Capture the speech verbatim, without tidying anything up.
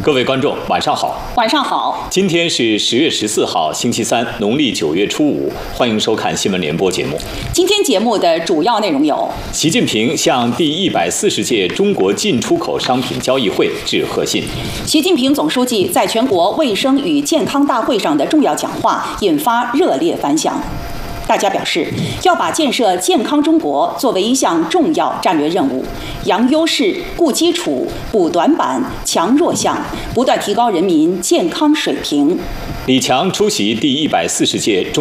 各位观众，晚上好。 晚上好。 今天是十月十四号，星期三，农历九月初五。欢迎收看新闻联播节目。 今天节目的主要内容有： 习近平向第一百四十届中国进出口商品交易会致贺信； 习近平总书记在全国卫生与健康大会上的重要讲话引发热烈反响。大家表示，要把建设健康中国作为一项重要战略任务，扬优势、固基础、补短板、强弱项，不断提高人民健康水平。 李强出席第一百四十届中